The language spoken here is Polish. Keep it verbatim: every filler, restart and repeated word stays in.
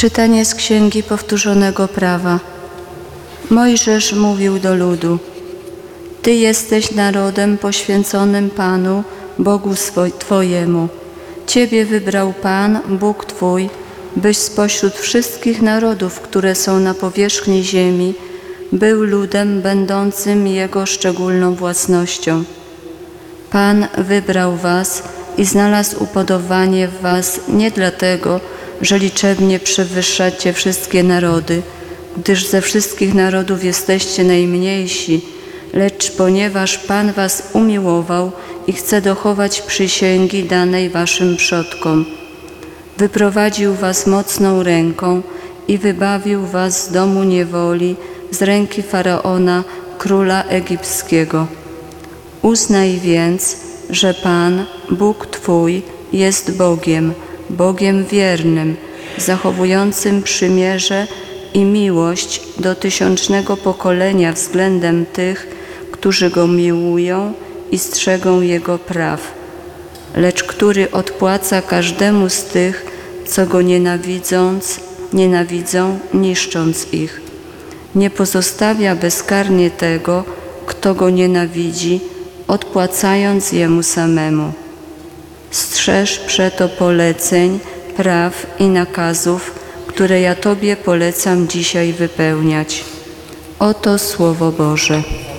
Czytanie z Księgi Powtórzonego Prawa. Mojżesz mówił do ludu: Ty jesteś narodem poświęconym Panu, Bogu swoj, Twojemu. Ciebie wybrał Pan, Bóg Twój, byś spośród wszystkich narodów, które są na powierzchni ziemi, był ludem będącym Jego szczególną własnością. Pan wybrał was i znalazł upodobanie w was nie dlatego, że liczebnie przewyższacie wszystkie narody, gdyż ze wszystkich narodów jesteście najmniejsi, lecz ponieważ Pan was umiłował i chce dochować przysięgi danej waszym przodkom. Wyprowadził was mocną ręką i wybawił was z domu niewoli, z ręki Faraona, króla egipskiego. Uznaj więc, że Pan, Bóg Twój, jest Bogiem, Bogiem wiernym, zachowującym przymierze i miłość do tysiącznego pokolenia względem tych, którzy Go miłują i strzegą Jego praw, lecz który odpłaca każdemu z tych, co Go nienawidząc, nienawidzą, niszcząc ich. Nie pozostawia bezkarnie tego, kto Go nienawidzi, odpłacając Jemu samemu. Strzeż przeto poleceń, praw i nakazów, które ja Tobie polecam dzisiaj wypełniać. Oto Słowo Boże.